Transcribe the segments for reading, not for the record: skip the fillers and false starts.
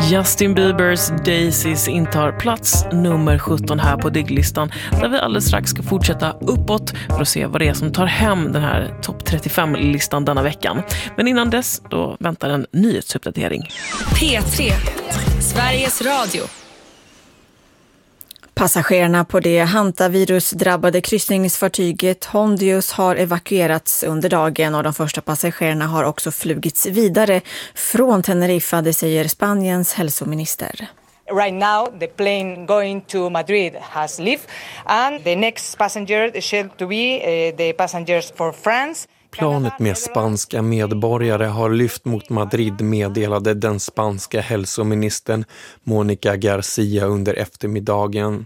Justin Biebers Daisies intar plats nummer 17 här på Digglistan, där vi alldeles strax ska fortsätta uppåt för att se vad det är som tar hem den här topp 35-listan denna veckan. Men innan dess, då väntar en nyhetsuppdatering. P3, Sveriges Radio. Passagerarna på det hantavirusdrabbade kryssningsfartyget Hondius har evakuerats under dagen och de första passagerarna har också flugits vidare från Teneriffa, det säger Spaniens hälsominister. Right now, the plane going to Madrid has left and the next passenger shall to be the passengers for France. Planet med spanska medborgare har lyft mot Madrid, meddelade den spanska hälsoministern Mónica García under eftermiddagen.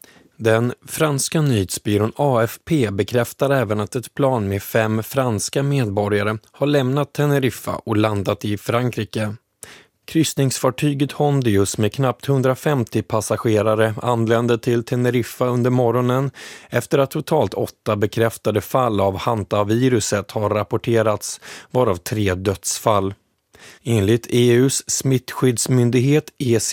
Den franska nyhetsbyrån AFP bekräftar även att ett plan med 5 franska medborgare har lämnat Teneriffa och landat i Frankrike. Kryssningsfartyget Hondius med knappt 150 passagerare anlände till Teneriffa under morgonen efter att totalt 8 bekräftade fall av hantaviruset har rapporterats, varav 3 dödsfall. Enligt EUs smittskyddsmyndighet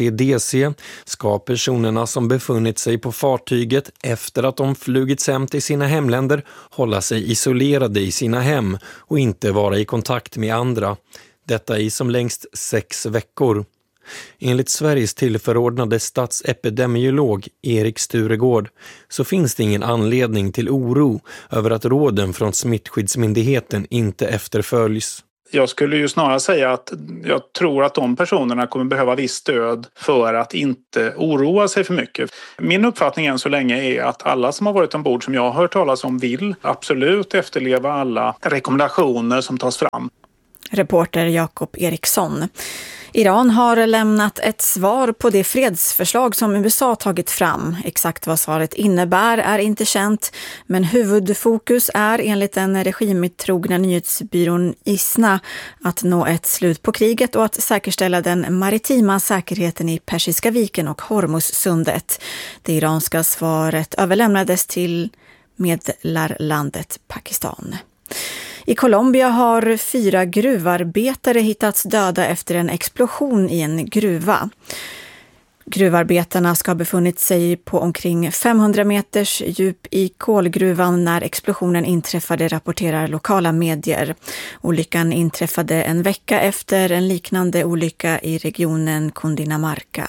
ECDC ska personerna som befunnit sig på fartyget efter att de flugits hem till sina hemländer hålla sig isolerade i sina hem och inte vara i kontakt med andra. Detta i som längst 6 veckor. Enligt Sveriges tillförordnade statsepidemiolog Erik Sturegård så finns det ingen anledning till oro över att råden från smittskyddsmyndigheten inte efterföljs. Jag skulle ju snarare säga att jag tror att de personerna kommer behöva viss stöd för att inte oroa sig för mycket. Min uppfattning än så länge är att alla som har varit ombord som jag har hört talas om vill absolut efterleva alla rekommendationer som tas fram. Reporter Jakob Eriksson. Iran har lämnat ett svar på det fredsförslag som USA tagit fram. Exakt vad svaret innebär är inte känt, men huvudfokus är enligt den regimtrogna nyhetsbyrån ISNA att nå ett slut på kriget och att säkerställa den maritima säkerheten i Persiska viken och Hormuzsundet. Det iranska svaret överlämnades till medlarlandet Pakistan. I Colombia har 4 gruvarbetare hittats döda efter en explosion i en gruva. Gruvarbetarna ska ha befunnit sig på omkring 500 meters djup i kolgruvan när explosionen inträffade, rapporterar lokala medier. Olyckan inträffade en vecka efter en liknande olycka i regionen Cundinamarca.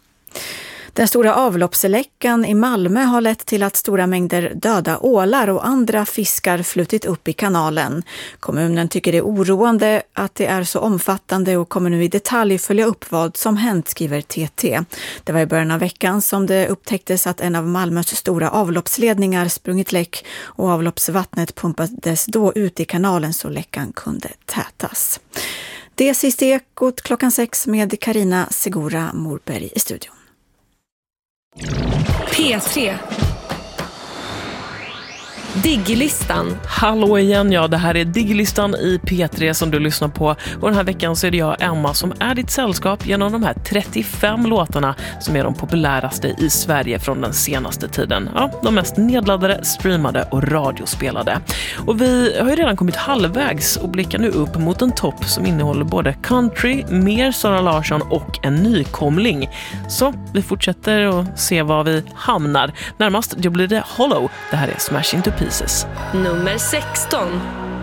Den stora avloppsläckan i Malmö har lett till att stora mängder döda ålar och andra fiskar flutit upp i kanalen. Kommunen tycker det är oroande att det är så omfattande och kommer nu i detalj följa upp vad som hänt, skriver TT. Det var i början av veckan som det upptäcktes att en av Malmös stora avloppsledningar sprungit läck och avloppsvattnet pumpades då ut i kanalen så läckan kunde tätas. Det är sista Ekot klockan 6 med Carina Segura Morberg i studion. P3 Digglistan. Hallå igen, ja, det här är Digglistan i P3 som du lyssnar på. Och den här veckan så är det jag, Emma, som är ditt sällskap genom de här 35 låtarna som är de populäraste i Sverige från den senaste tiden. Ja, de mest nedladdade, streamade och radiospelade. Och vi har ju redan kommit halvvägs och blickar nu upp mot en topp som innehåller både country, mer Sara Larsson och en nykomling. Så vi fortsätter och se var vi hamnar. Närmast då blir det Hollow. Det här är Smash Into Pieces. Nummer 16.